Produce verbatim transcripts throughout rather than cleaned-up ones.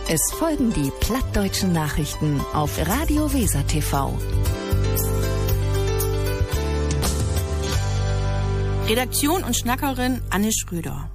Es folgen die plattdeutschen Nachrichten auf Radio Weser T V. Redaktion und Schnackerin Anne Schröder.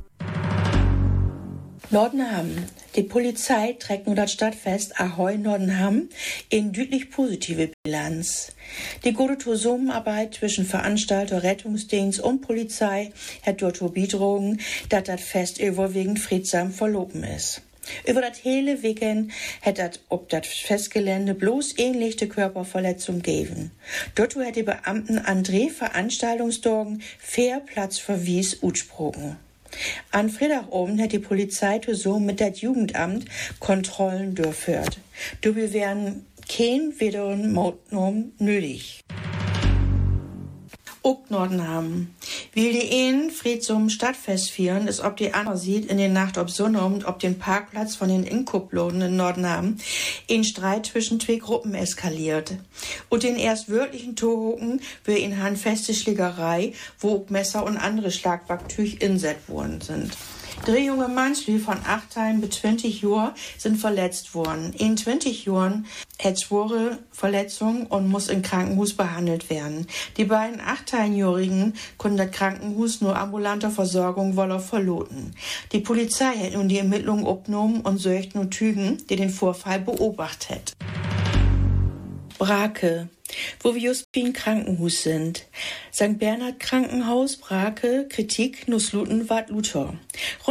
Nordenham. Die Polizei trägt nur das Stadtfest Ahoi Nordenham in deutlich positive Bilanz. Die gute Zusammenarbeit zwischen Veranstalter, Rettungsdienst und Polizei hat dazu beigetragen, dass das Fest überwiegend friedsam verlaufen ist. Über das hele Weekend hat das ob das Festgelände bloß ähnliche Körperverletzung gegeben. Dazu hat die Beamten an drei Veranstaltungstagen fair Platzverwies ausgesprochen. An Freitagabend hat die Polizei zusammen mit das Jugendamt Kontrollen durchführt. Dabei wären kein weiteren Maßnahmen nötig. Auch Nordenham. Will die einen friedsam Stadtfest feiern, ist ob die andere sieht in der Nacht ob Sonnabend ob den Parkplatz von den Inkubloden in Nordenham ein Streit zwischen zwei Gruppen eskaliert. Und den erst wörtlichen Torhoken will in handfeste Schlägerei, wo auch Messer und andere Schlagwerktüch inset worden sind. Drei junge Mannschli von achtzehn bis zwanzig Jahren sind verletzt worden. In zwanzig Jahren hat schwere Verletzungen und muss im Krankenhaus behandelt werden. Die beiden achtzehnjährigen konnten das Krankenhaus nur ambulanter Versorgung wolle verloten. Die Polizei hat nun die Ermittlungen abgenommen und sucht nun Zeugen, die den Vorfall beobachtet. Brake. Wo wir just wie ein Krankenhaus sind. Sankt Bernhard Krankenhaus, Brake, Kritik, Nusslutten, Wart Luther.